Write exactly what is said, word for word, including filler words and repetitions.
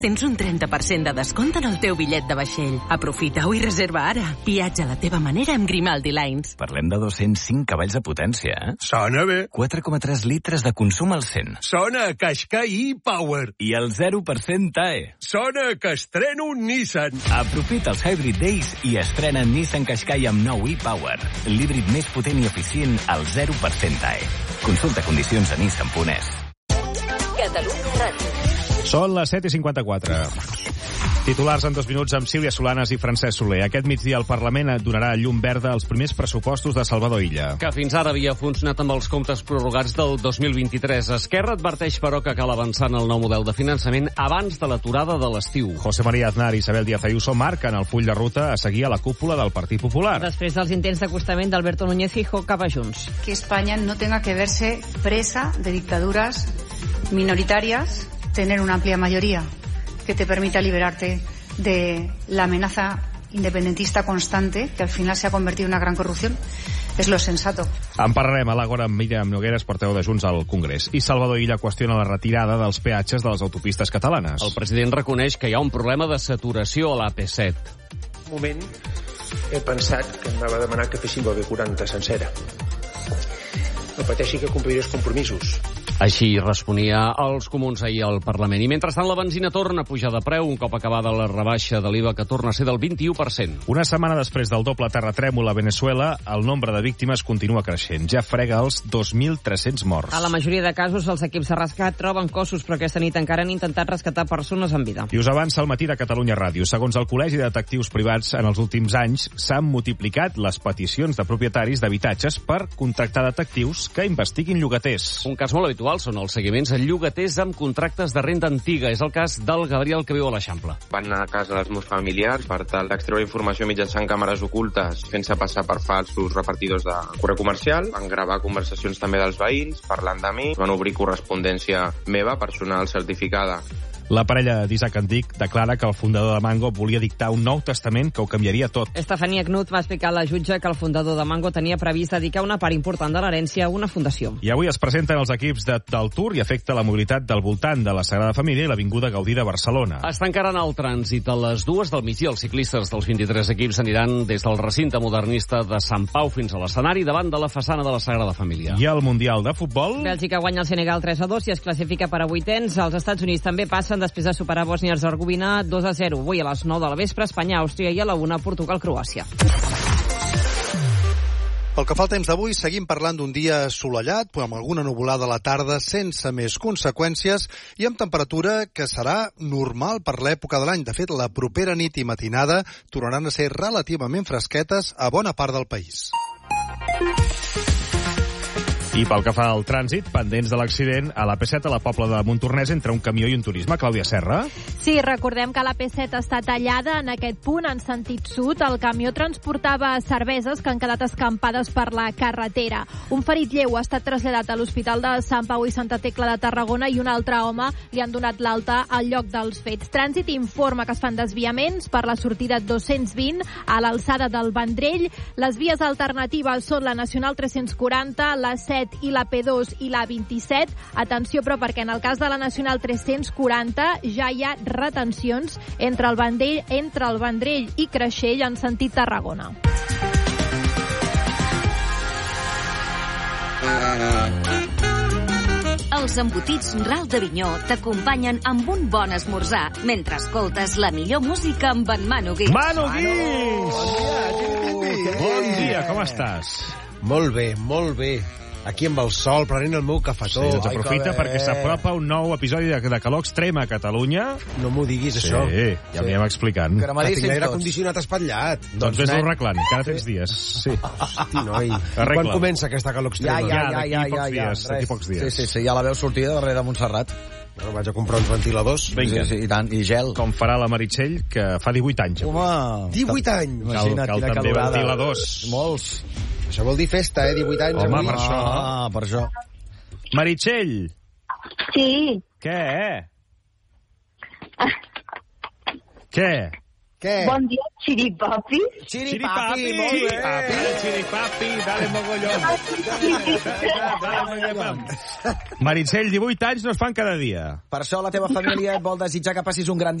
Tens un trenta per cent de descompte en el teu bitllet de vaixell. Aprofita-ho i reserva ara. Viatja a la teva manera amb Grimaldi Lines. Parlem de dos-cents cinc cavalls de potència, eh? Sona bé. quatre coma tres litres de consum al cent. Sona a Qashqai e-Power. I el zero per cent T A E. Sona que estreno un Nissan. Aprofita els Hybrid Days i estrena Nissan Qashqai amb nou e-Power. L'híbrid més potent i eficient al zero per cent T A E. Consulta condicions a nissan punt es. Catalunya Ràdio. Són les set i cinquanta-quatre. Titulars en dos minuts amb Sílvia Solanas i Francesc Soler. Aquest migdia el Parlament donarà llum verda als primers pressupostos de Salvador Illa. Que fins ara havia funcionat amb els comptes prorrogats del dos mil vint-i-tres. Esquerra adverteix, però, que cal avançar en el nou model de finançament abans de l'aturada de l'estiu. José María Aznar i Isabel Díaz Ayuso marquen el full de ruta a seguir a la cúpula del Partit Popular. Després dels intents d'acostament d'Alberto Núñez Feijóo cap a Junts. Que España no tenga que verse presa de dictaduras minoritarias, tener una amplia mayoría que te permita liberarte de la amenaza independentista constante, que al final se ha convertido en una gran corrupción, és lo sensato. En parlarem a l'Àgora amb Míriam Nogueres, portaveu de Junts al Congrés. I Salvador Illa qüestiona la retirada dels peatges de les autopistes catalanes. El president reconeix que hi ha un problema de saturació a l'A P set. Un moment he pensat que anava a demanar que féssim la B quaranta sencera. No pateixi que compliré els compromisos. Així responia als comuns ahir al Parlament. I mentrestant la benzina torna a pujar de preu un cop acabada la rebaixa de l'I V A, que torna a ser del vint-i-u per cent. Una setmana després del doble terratrèmol a Venezuela, el nombre de víctimes continua creixent. Ja frega els dos mil tres-cents morts. A la majoria de casos, els equips de rescat troben cossos, però aquesta nit encara han intentat rescatar persones en vida. I us avança el matí de Catalunya Ràdio. Segons el Col·legi de Detectius Privats, en els últims anys s'han multiplicat les peticions de propietaris d'habitatges per contractar detectius que investiguin llogaters. Un cas molt habitual són els seguiments a llogaters amb contractes de renda antiga. És el cas del Gabriel, que viu a l'Eixample. Van anar a casa dels meus familiars per tal d'extreure informació mitjançant càmeres ocultes, fent-se passar per falsos repartidors de correu comercial. Van gravar conversacions també dels veïns, parlant de mi. Van obrir correspondència meva, personal certificada. La parella d'Isaac Andic declara que el fundador de Mango volia dictar un nou testament que ho canviaria tot. Estefania Knut va explicar a la jutge que el fundador de Mango tenia previst dedicar una part important de l'herència a una fundació. I avui es presenten els equips de, del Tour i afecta la mobilitat del voltant de la Sagrada Família i l'Avinguda Gaudí de Barcelona. Es tancaran el trànsit a les dues del migdia. Els ciclistes dels vint-i-tres equips aniran des del recinte modernista de Sant Pau fins a l'escenari davant de la façana de la Sagrada Família. I al Mundial de Futbol... Bèlgica guanya el Senegal tres a dos i es classifica per a vuitens. Els Estats Units també passen després de superar Bòsnia i Hercegovina dos a zero. Avui a les nou de la vespre, Espanya, Àustria, i a la una, Portugal, Croàcia. Pel que fa al temps d'avui, seguim parlant d'un dia assolellat, amb alguna nuvolada a la tarda, sense més conseqüències, i amb temperatura que serà normal per l'època de l'any. De fet, la propera nit i matinada tornaran a ser relativament fresquetes a bona part del país. I pel que fa al trànsit, pendents de l'accident a l'A P set a la Pobla de Montornès entre un camió i un turisme. Clàudia Serra? Sí, recordem que l'A P set està tallada en aquest punt en sentit sud. El camió transportava cerveses que han quedat escampades per la carretera. Un ferit lleu ha estat traslladat a l'Hospital de Sant Pau i Santa Tecla de Tarragona i un altre home li han donat l'alta al lloc dels fets. Trànsit informa que es fan desviaments per la sortida dos-cents vint a l'alçada del Vendrell. Les vies alternatives són la Nacional tres-cents quaranta, la set i la P dos i la vint-i-set. Atenció, però, perquè en el cas de la Nacional tres-cents quaranta ja hi ha retencions entre el Vendrell, entre el Vendrell i Creixell en sentit Tarragona. Els embotits Ral d'Avinyó t'acompanyen amb un bon esmorzar mentre escoltes la millor música amb en Manu Guix. Manu Guix! Bon dia, com estàs? Molt bé, molt bé. Aquí amb el sol, prenent el meu cafetó. Sí, doncs aprofita perquè s'apropa un nou episodi de, de calor extrem a Catalunya. No m'ho diguis, sí, això. Sí, ja m'hi anem explicant. Que tinc l'aire condicionat espatllat. Doncs vés-lo arreglant, encara tens dies. Sí. Hosti, noi. Quan comença aquesta calor extrema? Ja, ja, ja, ja, ja, ja. D'aquí pocs dies. Sí, sí, sí, ja la veu sortida darrere de Montserrat. Bueno, vaig a comprar uns ventiladors. Vinga. Sí, sí, i tant, i gel. Com farà la Meritxell, que fa divuit anys. Home! divuit anys! Cal, cal també ventiladors. Molts. Això vol dir festa, eh? divuit anys. Home, avui. per això. Ah, per això. Meritxell! Sí. Què? Què? Què? Bon dia, xiripapi. Xiripapi, molt bé. Xiripapi, xiripapi, dale mogollón. Dale mogollón. Meritxell, divuit anys no es fan cada dia. Per això la teva família et vol desitjar que passis un gran dia.